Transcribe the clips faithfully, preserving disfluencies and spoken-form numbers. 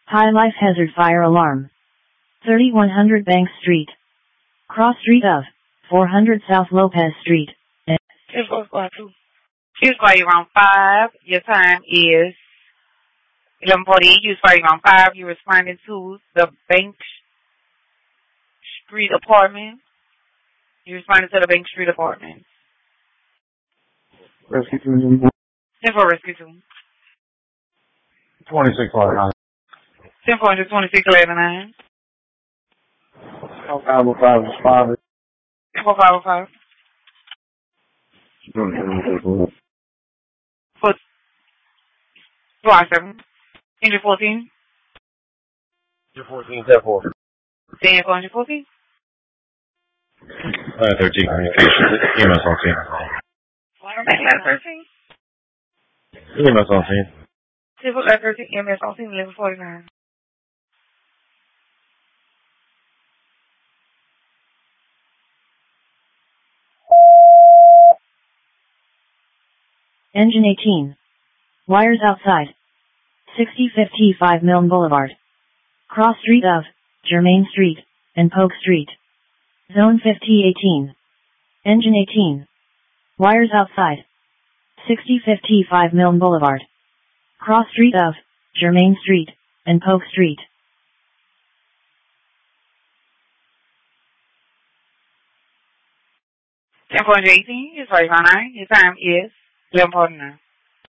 High life hazard fire alarm. thirty-one hundred Bank Street. Cross street of four hundred South Lopez Street. It's party around five. Your time is eleven forty-eight. You was party around five. You responding to the Bank Street apartment. You responding to the Bank Street apartment. Rescue two. ten four Rescue two. twenty-six forty-nine. ten four twenty-six eleven nine. Oh, five oh five responded. ten four five oh five. Foot. Block seven. Engine fourteen. Engine fourteen, ten four. ten four fourteen. Uh, thirteen communications. E M S on scene. thirteen. E M S on scene. Civil at thirteen, E M S on scene, eleven forty-nine. Engine eighteen. Wires outside. sixty fifty-five Milne Boulevard. Cross street of Germain Street and Polk Street. Zone fifty eighteen. Engine eighteen. Wires outside. sixty fifty-five Milne Boulevard. Cross street of Germain Street and Polk Street. ten four eighteen is forty-nine. Your time is eleven forty-nine.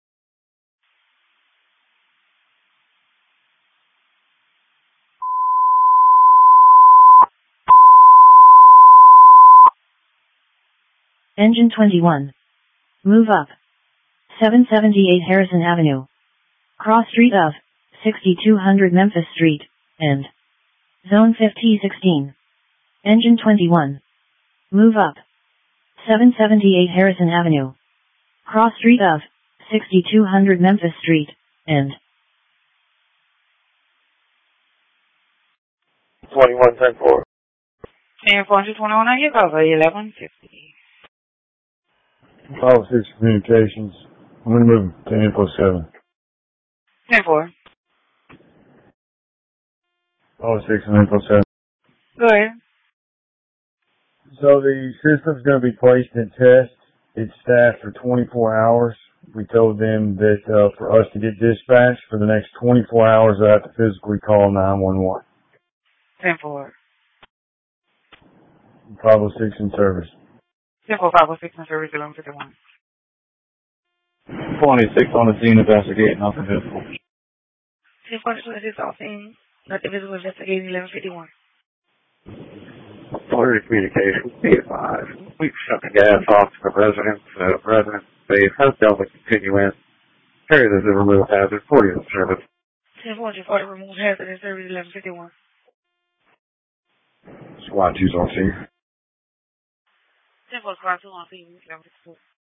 Engine twenty-one. Move up. seven seventy-eight Harrison Avenue. Cross street of sixty-two hundred Memphis Street, and Zone fifty sixteen. Engine twenty-one. Move up. seven seventy-eight Harrison Avenue. Cross street of sixty-two hundred Memphis Street, and twenty-one ten four. ten four twenty-one on your cover, eleven fifty. five oh six communications. I'm going to move to info seven. ten four. five oh six and info seven. Go ahead. So the system's going to be placed in test. It's staffed for twenty-four hours. We told them that uh, for us to get dispatched for the next twenty-four hours, I have to physically call nine one one. ten four. five oh six in service. ten four five oh six in service, eleven fifty-one. twenty-six on the scene investigating, nothing visible. ten four twenty-six on scene, nothing visible, investigating, eleven fifty-one. Florida Communications, B five. We've shut the gas off to the residents. Uh, residents, they have dealt with continuance. Carry this as a remove hazard, forty in service. ten four forty remove hazard in service, eleven fifty-one. SWAT two's on scene. ten four squad two on scene, eleven fifty-two.